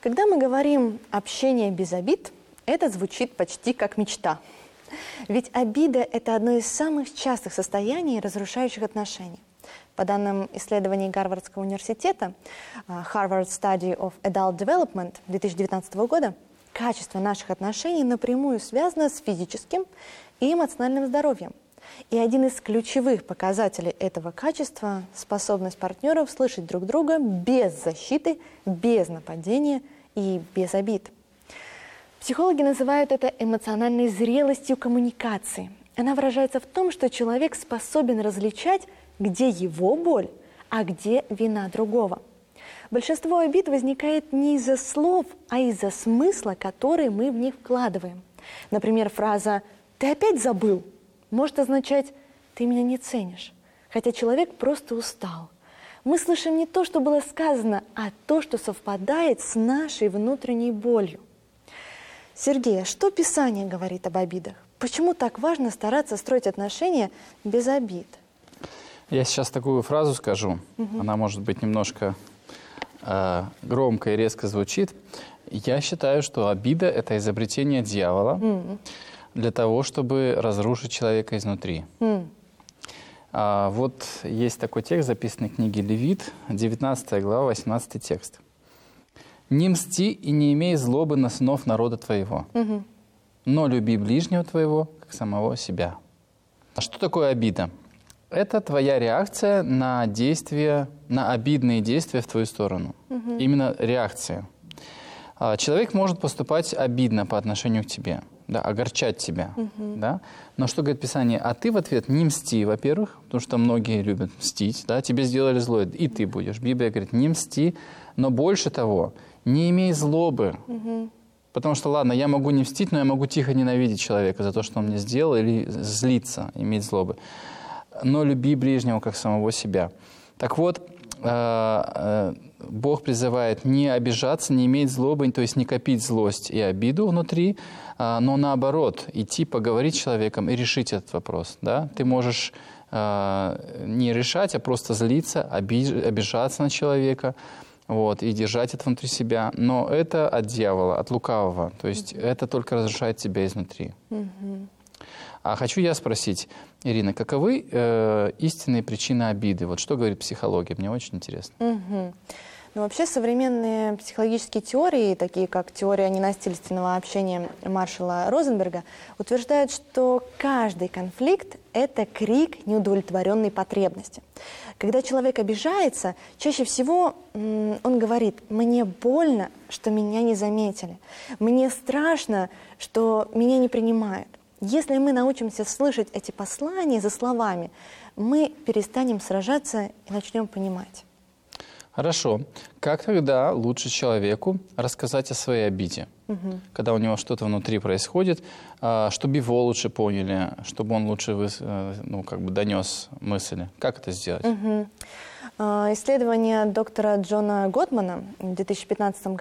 Когда мы говорим «общение без обид», это звучит почти как мечта. Ведь обида – это одно из самых частых состояний, разрушающих отношения. По данным исследований Гарвардского университета Harvard Study of Adult Development 2019 года, качество наших отношений напрямую связано с физическим и эмоциональным здоровьем. И один из ключевых показателей этого качества – способность партнеров слышать друг друга без защиты, без нападения и без обид. Психологи называют это эмоциональной зрелостью коммуникации. Она выражается в том, что человек способен различать, где его боль, а где вина другого. Большинство обид возникает не из-за слов, а из-за смысла, который мы в них вкладываем. Например, фраза «ты опять забыл» может означать «ты меня не ценишь», хотя человек просто устал. Мы слышим не то, что было сказано, а то, что совпадает с нашей внутренней болью. Сергей, а что Писание говорит об обидах? Почему так важно стараться строить отношения без обид? Я сейчас такую фразу скажу. Она может быть немножко громко и резко звучит. Я считаю, что обида – это изобретение дьявола для того, чтобы разрушить человека изнутри. Вот есть такой текст, записанный в книге Левит, 19 глава, 18 текст. «Не мсти и не имей злобы на сынов народа твоего, но люби ближнего твоего, как самого себя». А что такое обида? Это твоя реакция на действия, на обидные действия в твою сторону. Именно реакция. Человек может поступать обидно по отношению к тебе, да, огорчать тебя. Да? Но что говорит Писание? А ты в ответ не мсти, во-первых, потому что многие любят мстить. Да? Тебе сделали злое, и ты будешь. Библия говорит, не мсти, но больше того, не имей злобы. Потому что, ладно, я могу не мстить, но я могу тихо ненавидеть человека за то, что он мне сделал, или злиться, иметь злобы. Но люби ближнего, как самого себя. Так вот, Бог призывает не обижаться, не иметь злобы, то есть не копить злость и обиду внутри, но наоборот, идти поговорить с человеком и решить этот вопрос. Да? Ты можешь не решать, а просто злиться, обижаться на человека, вот, и держать это внутри себя. Но это от дьявола, от лукавого. То есть это только разрушает тебя изнутри. А хочу я спросить, Ирина, каковы истинные причины обиды? Вот что говорит психология? Мне очень интересно. Ну, вообще современные психологические теории, такие как теория ненасильственного общения Маршалла Розенберга, утверждают, что каждый конфликт – это крик неудовлетворенной потребности. Когда человек обижается, чаще всего он говорит: «Мне больно, что меня не заметили. Мне страшно, что меня не принимают». Если мы научимся слышать эти послания за словами, мы перестанем сражаться и начнем понимать. Хорошо. Как тогда лучше человеку рассказать о своей обиде? Когда у него что-то внутри происходит, чтобы его лучше поняли, чтобы он лучше донес мысли. Как это сделать? Исследование доктора Джона Готмана в 2015 году